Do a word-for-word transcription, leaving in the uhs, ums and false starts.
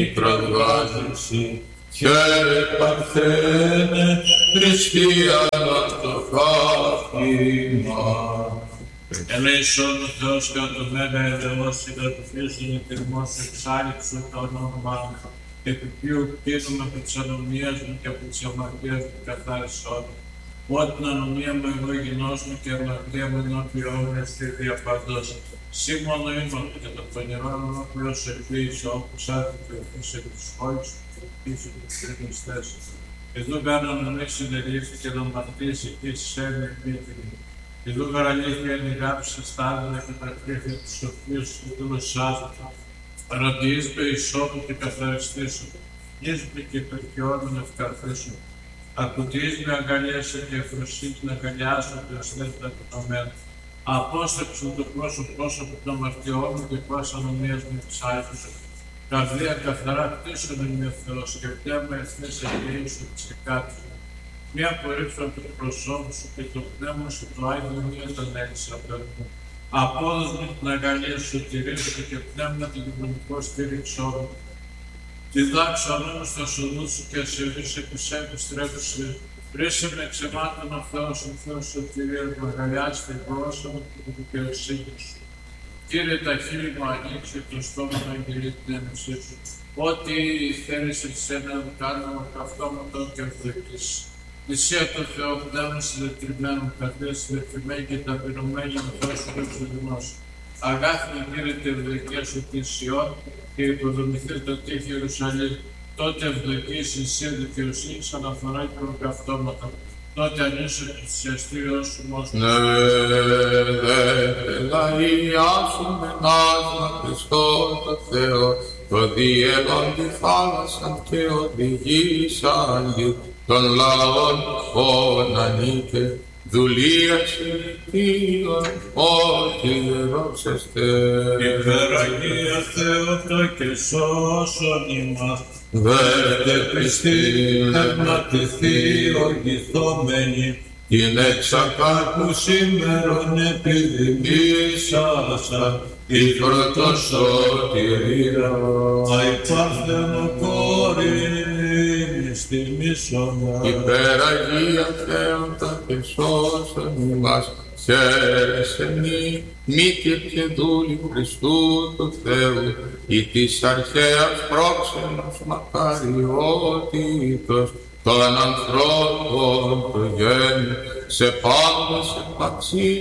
προβάζεσαι, χαίρε Παρθένε, Χριστιανά το χάφημα. Ελέησον ο Θεός και ο Μέγα Ελεός, συγκρατοφίσουν και τιμός εξάλειψου το όνομά μου, επί ποιου κτίνουμε από τις ανομίες μου και από τις αμαρτίες μου καθάρισόν. Ό,τι την ανομία μου εγώ γινός μου και αμαρτία μου ενώπιόν στη διαπαντός. Σύ μόνο ήμουν και το πονηρό ενώπιος εκπλήσει, όπως άθεται ο Θεός επί τους χώρους και πίσω τους κρινιστές. Εδώ κάνουν εμείς συνελήφθη και να μαρτήσει και σένε επίτηρη. Εδώ παραλήθεια είναι η γράψη στάδια και τα κρύφια της σοφίας του γλωσσάζοντα. Ρωτήσμε ισόπου και καθαριστήσου. Ίσμε και υπερχιώνουν ευκαρθήσου. Ακουτίζουμε αγκαλιάσαι και εφροσύνη να αγκαλιάσουν και ασθέτητα κουτωμένα. Απόστρεψουν το πρόσωπό σου από τον αμαρτιών μου και πάσα ανομίας μου της άφησου. Καρδία καθαρά κτίσουν με Θεός και πνεύμα εθνές εγγύησου της εκάτησου. Μία απορρίψου από το προσώπου σου και το πνεύμα σου το Άγιο μία τον έλυσε από το μου. Απόδοσμη την αγκαλία σου τηρήσου και πνεύμα την κοινωνικό στήριξό μου. Τη δάξα ονόμως στα σοδού σου και ασεβείς επισέμπη στρέφουσε. Ρίσε με ξεμάτων ο Θεός, ο Θεός σωτηρία μου, αγκαλιάσει την γλώσσα μου και την δικαιοσύνη σου. Κύριε, τα χείλη μου ανοίξει το στόμα να εγγυεί την ένωσή σου. Ό,τι θέλεις εσένα να κάνω με αυτόματο και ευδοκής. Θυσία το Θεό, πνεύμα συντετριμένων, καρδία συντετριμένη και ταπεινωμένη με Θεό σου εξοδημός. Αγάθη Κύριε τη ευδοκία σου τη Σιών και υποδομηθεί το τείχη Ιερουσαλήμ. Τότε ευδοκείς εσύ δικαιοσύνης αναφορά και προκαυτώματα. Τότε ανήσου το θυσιαστήριό σου μόσου. Ναι, δε, τελαϊάσουμε νάσμα Χριστό το Θεό, το διέλον τη θάλασσαν και οδηγήσαν των λαών φωνανείτε, δουλεία συνηθίων, ό,τι ερώψεστε. Υπεραγία Θεότο και σώσον ημάς, Βέρτε πιστή, πνευματιθή, οργηθόμενη, την εξακάκου σήμερον επιδημήσασα, η πρωτοσωτηρία. αϊπάρθενο κόρη, στην μίσονα. Υπεραγία Θεότα και σώσον ημάς, χαίρεσαι μη, μήτηρ και δούλη Χριστού του Θεού, ή της αρχαίας πρόξενος μακαριότητος των ανθρώπων του γέννου, σε πάντες επαξί